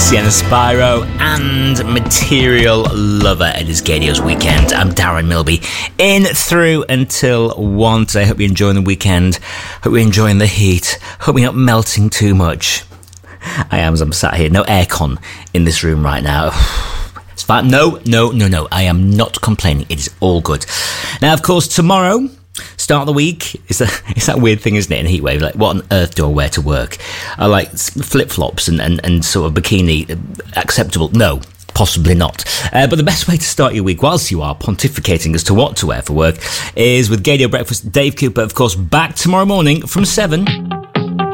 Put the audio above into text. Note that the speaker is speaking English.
Sienna Spyro and Material Lover. It is Gadio's Weekend. I'm Darren Milby, in through until 1 today. Hope you're enjoying the weekend. Hope you're enjoying the heat. Hope you're not melting too much. I am, as I'm sat here. No aircon in this room right now. It's fine. No. I am not complaining. It is all good. Now, of course, tomorrow, start of the week, it's that weird thing, isn't it, in a heat wave? Like, what on earth do I wear to work? Are like flip-flops and sort of bikini acceptable? No, possibly not. But the best way to start your week, whilst you are pontificating as to what to wear for work, is with Gadio Breakfast. Dave Cooper, of course, back tomorrow morning from 7.